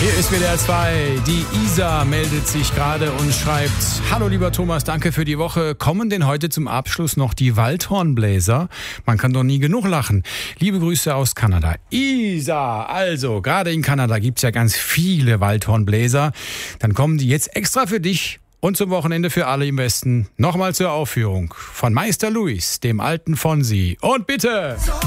Hier ist WDR 2. Die Isa meldet sich gerade und schreibt: Hallo lieber Thomas, danke für die Woche. Kommen denn heute zum Abschluss noch die Waldhornbläser? Man kann doch nie genug lachen. Liebe Grüße aus Kanada. Isa, also gerade in Kanada gibt's ja ganz viele Waldhornbläser. Dann kommen die jetzt extra für dich und zum Wochenende für alle im Westen nochmal zur Aufführung von Meister Louis, dem alten Fonsi. Und bitte...